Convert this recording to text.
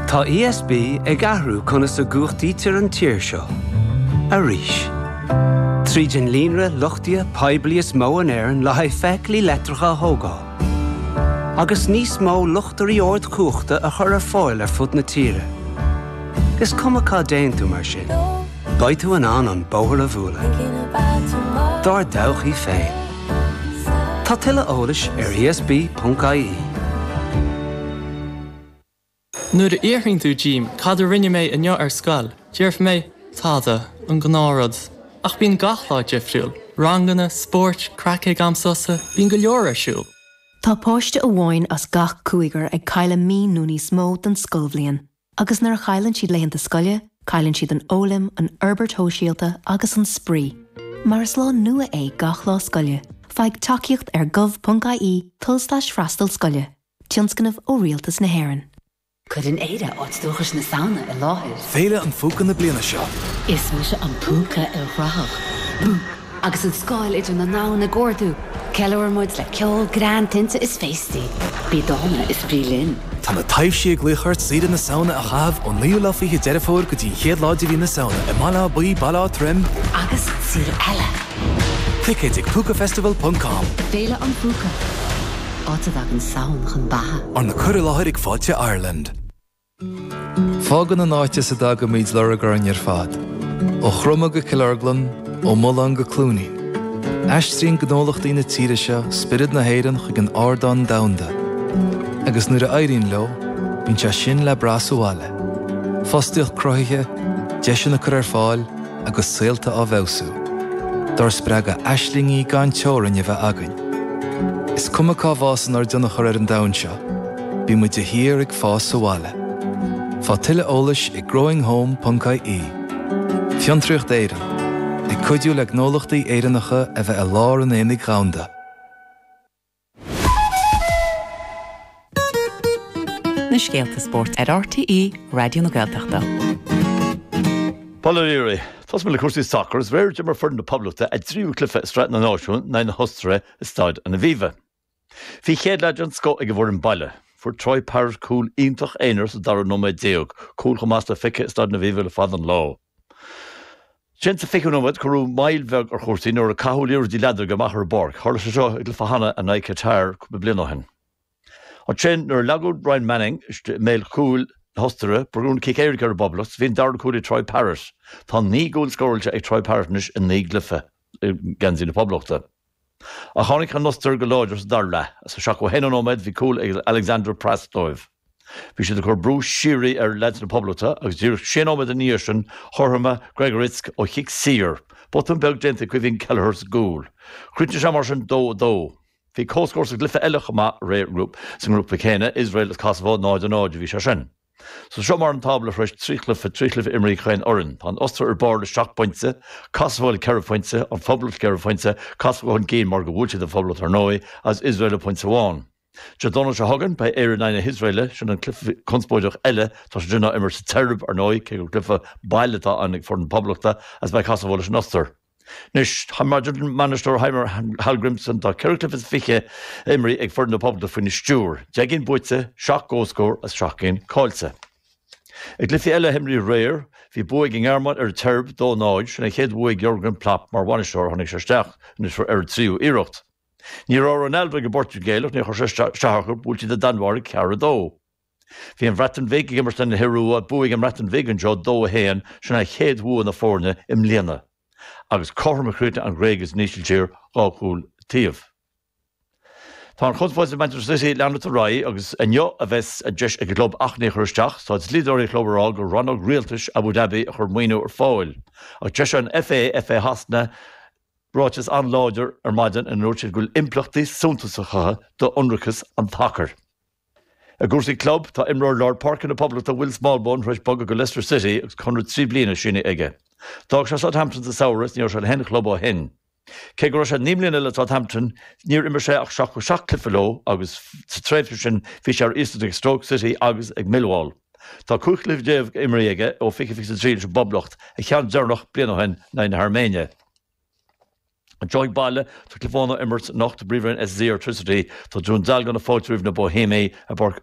Tá ESB ag ahrú conas a gúchtaí tir an tír seo. A ríis. Trídin línre luchtia poiblias mó an éireann le haid feicealí letracha thógá. Agus níos mó luchtarí ord cúchta a chur ar fáil ar fud na tíre. Is cumachá déantú mar sin. Baitú an bóthar a bhúla. Dar dawchaí féin. Tá tuile eolais ar esb.ie. Nuair a íorthing tú Jim, cad a rinne mé inneo ar scoil, dearf mé táda an gnárad. Ach bín gachlá defriúil, rangana, sport, cracaigh amsosa, bín go leor ar siúil. Tá páiste a bháin as gach cúigar ag caile mí núní smó den scolbhliain, agus nar chailann siad leitheanta scoile, cailann siad an ólim, an Herbert Hóisialta agus an sprí. Mar is lá nua é gach lá scoile, feadh takeíocht ar gov.ie /freastal scoile, tionscanmh ó rialtas na hÉireann. Could an éire áitdóchas na sauna I láthir. Féile an fúca na bliana seo. Is mu se an púca I rathach. Agus an scáil idir na ná na gcórdú. Ceilehar muid le ceol gran tinte is féistí. Bí dána is brílinn. Tá na taimhsí ag gluchart siad na sauna a chahabh ó níú le fiche deirefóir go dtí chéad láidir na sauna I mala buí bala trim. Agus sir eile. Ticket ag púcafestival.com. Féile an púca. Áta ag an saun chun batha. Ar na cur láthir ag fáilte Ireland. Fágan an áite sa dag go míid leragar an ar fad. Ó chroma go Killarglan, ó Mullan go Clúnaí. Aistrín gnólachtaí na tíre seo, spirid na héireann chuig an ardán damhanda. Agus nuair a éiríonn leo, bíonn te sin le brasúáile. Fostaíocht cruthaithe, deise na cur ar fáil, agus saolta á bhebhsú. Dar spreag a aislingaí gan teorann a bheith againn. Is cumachá bhásan ar duna chur ar an damhan seo, bí muid a hír ag fás sáile. Fá tuile eolais ag growinghome.ie. Fiontraíocht éireann. Ag cuidiú le gnólachtaí éireannacha a bheith a lár an éanaigh ghaunda. Na Scéalta Sport ar RTE Radio na Gaeltachta. Políri, Tás me le cuasaí soccer is réir de mar fur na poblachta a dríú clufa straight na náisiún na hostre stáid an na bhíomh. Bhí chéad leid an scó ag bhór an baile, for Troy Parish cool iontoch éinear sa dar nóméid déog, cool chomasta fiche stáid na bhíomh le fad an lá. Sin sa fiche nóméid chorú mailbheg ar chósaí nuair a cathúlíor dí leidir go machar borg, thula sa seo ag le fahanana a naig catáir go blianahin. An sin nuair lagúd Brian Manning méil cool hostere, brún cic éiric ar boblas, hín dar cúil Troy Parish. Tá ní gúil scóilte ag Troy Parisnis in ní glyfa genzí na poblachta. A tháinig an nostar go láidir sa dar le, sa seach ó héan óméid bhí cúil ag Alexander Prastoiv. Bhí siad a chur brú sirí ar leid na poblachta, agus dúr sin óméid a níor sin, Thorma Gregoritsk ó chic sír, bot an beg dénta chu bhín Kelleher sa gúil. Cruinte sem mar sin dó. Bhí cóscóir sa glyfa eile chama réirgrúp, san grúpa chéine, Israel is Kosovo náid an áid bhí se sin. So seo mar an tabla freis tríchlifa imrí chain orin. Tá ostra ar bar le 7 pointse, Kosovo le 4 pointse, an phobal 4 pointse, Kosovo an géin mar go bhúlte de phobal tar nói, as Israel a pointse bháin. Se donna se hagan bei éireanna Israel sin an clifa conspóideach eile tá se duna immer sa terb ar nói cé gur clifa baileta annig for an poblachta as bei Kosovo leis an ostar. Nis, ha margin Manistor Heimer Hallgrimson tá ceirclifa fiche imrí ag for na poblachta fin stúr, deagin buite, seach góscór as seachcin cáilse. Ag glyfi eile himrí réir, hí buig in armad ar terb dó náid sin ag chéad buig Jürgen Plapp mar Wanistor hannig se steach nus for ar tríú iirecht. Ní rá an elbe go Portugéilech ní chu se steachar búltí de Danmhairg ceara dó. Bhí an bhreatan bhéig immers den hirúa buig an bhreatan bhéig an seo dó a héan sin ag chéad bhua na fórne im léana. Agus chorma chrúta an gréigus níosil tír gáchúil tíomh. Tá an chunspáid Manchester City leanna a ráí agus anneo a bheits a deis ag glob 8 chuisteach, tá lídóirí chlóbará go rannog rialtas Abu Dhabi a chur muoinú ar fáil. Ag deis an FA hasna ráitis an láidir ar maidan an úirtead gúil implachtaí súntasacha do ionrachas an tachar. A gúrsaí club tá imreoir Lord Park in na poblachta Will Smallbone reis bogad go Leicester City agus chunrad 3 bliana sinna aige. Tá se Southampton sa saoras níor se hen club ó hin. Cé gur se nímlíonna le Southampton níor immer sé ach seach go seach cliffeló agus sa tréimhte sin bhí sé ar Eastern ag Stoke City agus ag Millwall. Tá cúchlih déobh imrí aige ó fiche tríd se boblacht ag chean dearnach bliana hen na Arménia. An joig baile tá clifána immert nacht bríomhrin SZ Electricity tá dún dal gan na fáiltríomh na Bohemia a bar